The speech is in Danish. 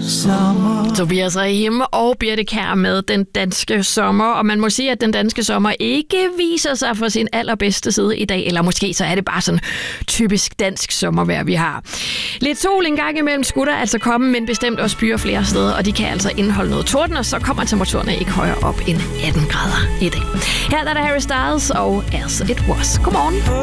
Tobias Rahim og Birthe Kjær med Den Danske Sommer, og man må sige, at Den Danske Sommer ikke viser sig fra sin allerbedste side i dag, eller måske så er det bare sådan typisk dansk sommervejr, vi har. Lidt sol en gang imellem skulle der altså komme, men bestemt også byer flere steder, og de kan altså indeholde noget torden, og så kommer temperaturerne ikke højere op end 18 grader i dag. Her er der Harry Styles og As It Was. Godmorgen.